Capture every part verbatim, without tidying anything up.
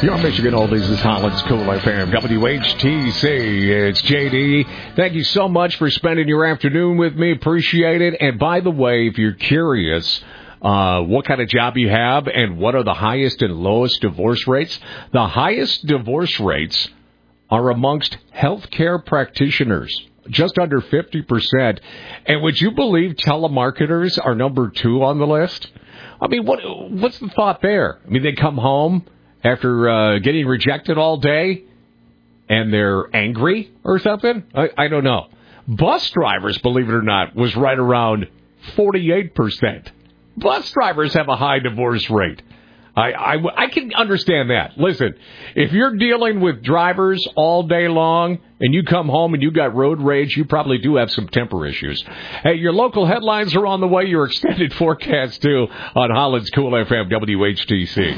Your Michigan Oldies is Holland's Cool F M, W H T C. It's J D. Thank you so much for spending your afternoon with me. Appreciate it. And by the way, if you're curious uh, what kind of job you have and what are the highest and lowest divorce rates, the highest divorce rates are amongst healthcare practitioners, just under fifty percent. And would you believe telemarketers are number two on the list? I mean, what what's the thought there? I mean, they come home after uh, getting rejected all day, and they're angry or something? I, I don't know. Bus drivers, believe it or not, was right around forty-eight percent. Bus drivers have a high divorce rate. I, I, I can understand that. Listen, if you're dealing with drivers all day long and you come home and you got road rage, you probably do have some temper issues. Hey, your local headlines are on the way. Your extended forecast, too, on Holland's Cool F M, W H T C.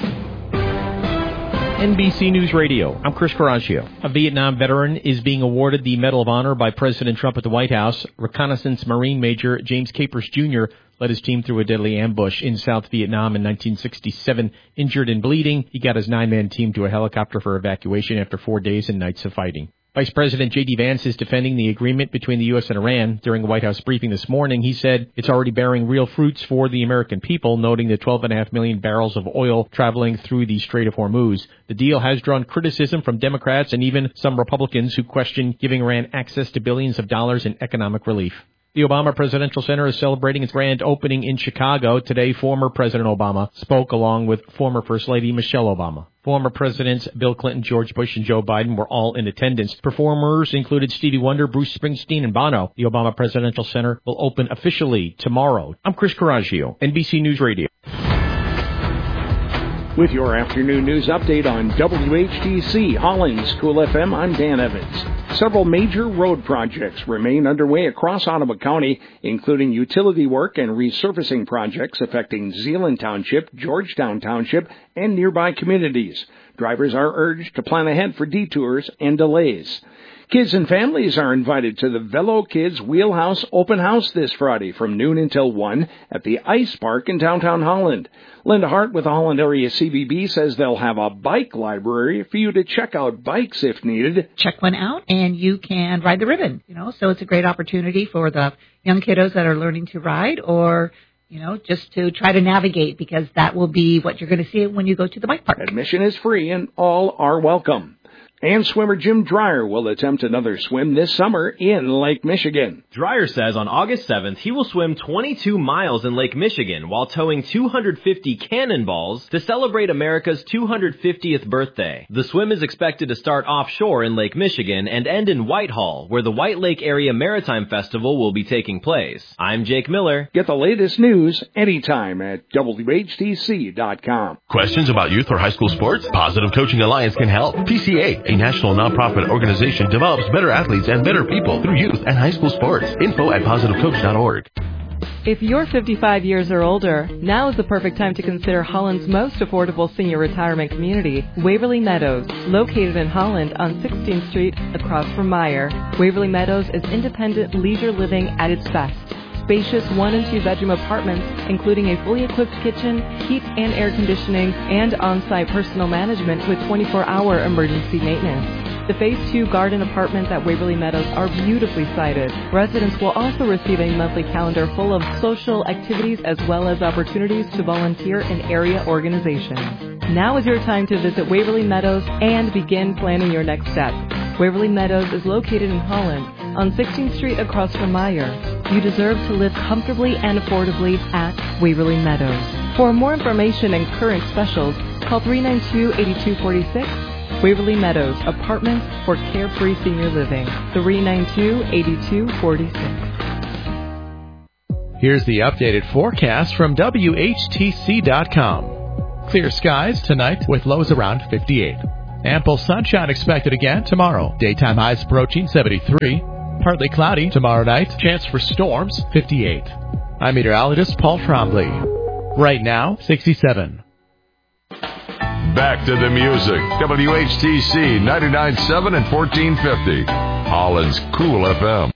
N B C News Radio. I'm Chris Coraggio. A Vietnam veteran is being awarded the Medal of Honor by President Trump at the White House. Reconnaissance Marine Major James Capers Junior led his team through a deadly ambush in South Vietnam in nineteen sixty-seven. Injured and bleeding, he got his nine-man team to a helicopter for evacuation after four days and nights of fighting. Vice President J D. Vance is defending the agreement between the U S and Iran. During a White House briefing this morning, he said it's already bearing real fruits for the American people, noting the twelve point five million barrels of oil traveling through the Strait of Hormuz. The deal has drawn criticism from Democrats and even some Republicans who question giving Iran access to billions of dollars in economic relief. The Obama Presidential Center is celebrating its grand opening in Chicago. Today, former President Obama spoke along with former First Lady Michelle Obama. Former Presidents Bill Clinton, George Bush, and Joe Biden were all in attendance. Performers included Stevie Wonder, Bruce Springsteen, and Bono. The Obama Presidential Center will open officially tomorrow. I'm Chris Coraggio, N B C News Radio. With your afternoon news update on W H T C, Holland's Cool F M, I'm Dan Evans. Several major road projects remain underway across Ottawa County, including utility work and resurfacing projects affecting Zeeland Township, Georgetown Township, and nearby communities. Drivers are urged to plan ahead for detours and delays. Kids and families are invited to the Velo Kids Wheelhouse Open House this Friday from noon until one at the Ice Park in downtown Holland. Linda Hart with the Holland Area C V B says they'll have a bike library for you to check out bikes if needed. Check one out and you can ride the ribbon, you know, so it's a great opportunity for the young kiddos that are learning to ride or, you know, just to try to navigate, because that will be what you're going to see when you go to the bike park. Admission is free and all are welcome. And swimmer Jim Dreyer will attempt another swim this summer in Lake Michigan. Dreyer says on August seventh he will swim twenty-two miles in Lake Michigan while towing two hundred fifty cannonballs to celebrate America's two hundred fiftieth birthday. The swim is expected to start offshore in Lake Michigan and end in Whitehall, where the White Lake Area Maritime Festival will be taking place. I'm Jake Miller. Get the latest news anytime at W H T C dot com. Questions about youth or high school sports? Positive Coaching Alliance can help. P C A, a national nonprofit organization, develops better athletes and better people through youth and high school sports. Info at positive coach dot org. If you're fifty-five years or older, now is the perfect time to consider Holland's most affordable senior retirement community, Waverly Meadows, located in Holland on sixteenth Street across from Meyer. Waverly Meadows is independent leisure living at its best. Spacious one and two bedroom apartments, including a fully equipped kitchen, heat and air conditioning, and on-site personal management with twenty-four hour emergency maintenance. The Phase two garden apartments at Waverly Meadows are beautifully sited. Residents will also receive a monthly calendar full of social activities as well as opportunities to volunteer in area organizations. Now is your time to visit Waverly Meadows and begin planning your next step. Waverly Meadows is located in Holland on sixteenth Street across from Meyer. You deserve to live comfortably and affordably at Waverly Meadows. For more information and current specials, call three nine two, eight two four six. Waverly Meadows, apartments for carefree senior living. three nine two, eight two four six. Here's the updated forecast from W H T C dot com. Clear skies tonight with lows around fifty-eight. Ample sunshine expected again tomorrow. Daytime highs approaching seventy-three. Partly cloudy tomorrow night. Chance for storms, fifty-eight. I'm meteorologist Paul Trombley. Right now, sixty-seven. Back to the music. W H T C ninety-nine point seven and fourteen fifty. Holland's Cool F M.